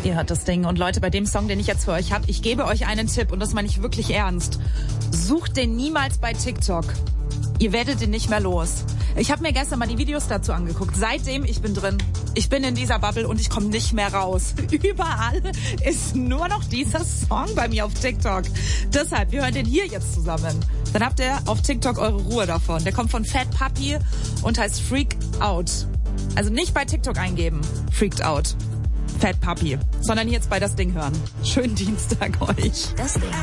Ihr hört das Ding. Und Leute, bei dem Song, den ich jetzt für euch habe, ich gebe euch einen Tipp und das meine ich wirklich ernst. Sucht den niemals bei TikTok. Ihr werdet ihn nicht mehr los. Ich habe mir gestern mal die Videos dazu angeguckt. Seitdem, ich bin drin. Ich bin in dieser Bubble und ich komme nicht mehr raus. Überall ist nur noch dieser Song bei mir auf TikTok. Deshalb, wir hören den hier jetzt zusammen. Dann habt ihr auf TikTok eure Ruhe davon. Der kommt von Fat Puppy und heißt Freak Out. Also nicht bei TikTok eingeben, Freaked Out, Fat Puppy, sondern jetzt bei das Ding hören. Schönen Dienstag euch. Das Ding.